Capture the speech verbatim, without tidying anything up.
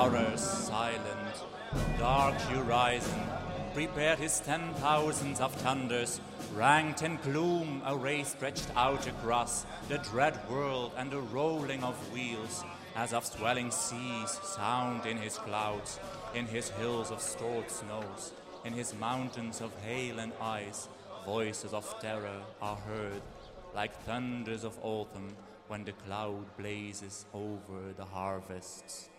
horrors silent, dark horizon, prepared his ten thousands of thunders, ranked in gloom, a ray stretched out across the dread world, and a rolling of wheels, as of swelling seas, sound in his clouds, in his hills of stored snows, in his mountains of hail and ice. Voices of terror are heard, like thunders of autumn, when the cloud blazes over the harvests.